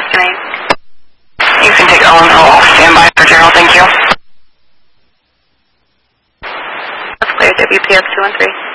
disconnect. You can take Owen Hall. Stand by for Gerald, thank you. Let's clear WPF 213.